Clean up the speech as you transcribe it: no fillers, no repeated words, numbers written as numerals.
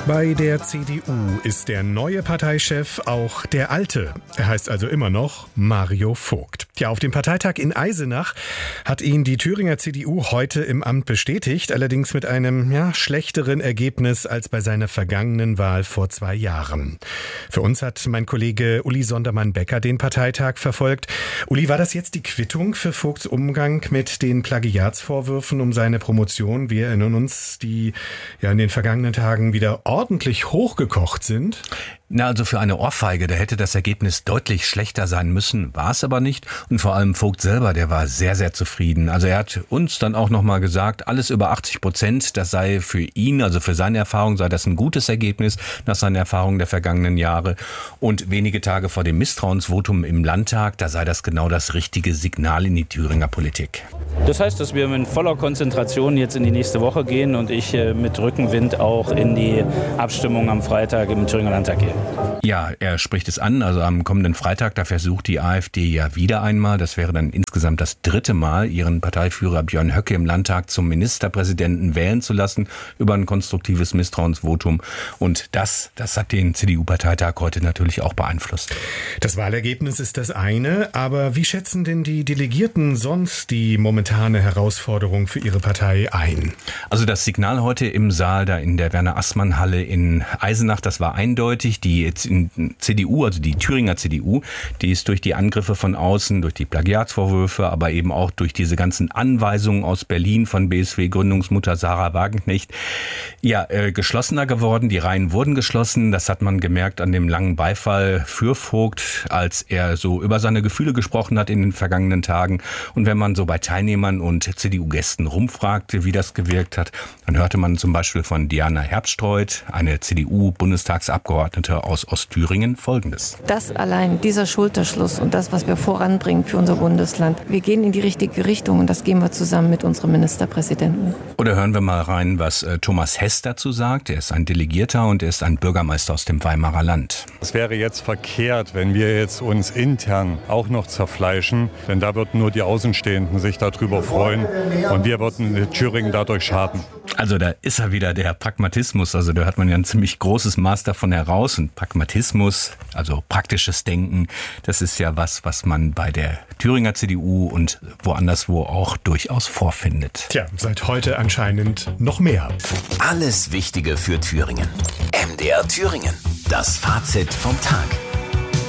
Bei der CDU ist der neue Parteichef auch der alte. Er heißt also immer noch Mario Vogt. Ja, auf dem Parteitag in Eisenach hat ihn die Thüringer CDU heute im Amt bestätigt, allerdings mit einem schlechteren Ergebnis als bei seiner vergangenen Wahl vor 2 Jahren. Für uns hat mein Kollege Uli Sondermann-Becker den Parteitag verfolgt. Uli, war das jetzt die Quittung für Vogts Umgang mit den Plagiatsvorwürfen um seine Promotion? Wir erinnern uns, die in den vergangenen Tagen wieder ordentlich hochgekocht sind. Also für eine Ohrfeige, da hätte das Ergebnis deutlich schlechter sein müssen, war es aber nicht. Und vor allem Vogt selber, der war sehr, sehr zufrieden. Also er hat uns dann auch nochmal gesagt, alles über 80%, das sei für ihn, also für seine Erfahrung, sei das ein gutes Ergebnis nach seinen Erfahrungen der vergangenen Jahre. Und wenige Tage vor dem Misstrauensvotum im Landtag, da sei das genau das richtige Signal in die Thüringer Politik. Das heißt, dass wir mit voller Konzentration jetzt in die nächste Woche gehen und ich mit Rückenwind auch in die Abstimmung am Freitag im Thüringer Landtag gehe. Ja, er spricht es an, also am kommenden Freitag, da versucht die AfD ja wieder einmal, das wäre dann insgesamt das 3. Mal, ihren Parteiführer Björn Höcke im Landtag zum Ministerpräsidenten wählen zu lassen über ein konstruktives Misstrauensvotum. Und das hat den CDU-Parteitag heute natürlich auch beeinflusst. Das Wahlergebnis ist das eine, aber wie schätzen denn die Delegierten sonst die momentane Herausforderung für ihre Partei ein? Also das Signal heute im Saal, da in der Werner-Assmann-Halle in Eisenach, das war eindeutig. Die CDU, also die Thüringer CDU, die ist durch die Angriffe von außen, durch die Plagiatsvorwürfe, aber eben auch durch diese ganzen Anweisungen aus Berlin von BSW-Gründungsmutter Sarah Wagenknecht, geschlossener geworden. Die Reihen wurden geschlossen. Das hat man gemerkt an dem langen Beifall für Vogt, als er so über seine Gefühle gesprochen hat in den vergangenen Tagen. Und wenn man so bei Teilnehmern und CDU-Gästen rumfragte, wie das gewirkt hat, dann hörte man zum Beispiel von Diana Herbstreuth, eine CDU-Bundestagsabgeordnete aus Ostthüringen, Folgendes. Das allein, dieser Schulterschluss und das, was wir voranbringen für unser Bundesland, wir gehen in die richtige Richtung und das gehen wir zusammen mit unserem Ministerpräsidenten. Oder hören wir mal rein, was Thomas Hess dazu sagt. Er ist ein Delegierter und er ist ein Bürgermeister aus dem Weimarer Land. Es wäre jetzt verkehrt, wenn wir jetzt uns intern auch noch zerfleischen, denn da würden nur die Außenstehenden sich darüber freuen und wir würden Thüringen dadurch schaden. Also da ist er wieder, der Pragmatismus. Also da hat man ja ein ziemlich großes Maß davon heraus. Und Pragmatismus, also praktisches Denken, das ist ja was man bei der Thüringer CDU und woanderswo auch durchaus vorfindet. Tja, seit heute anscheinend noch mehr. Alles Wichtige für Thüringen. MDR Thüringen. Das Fazit vom Tag.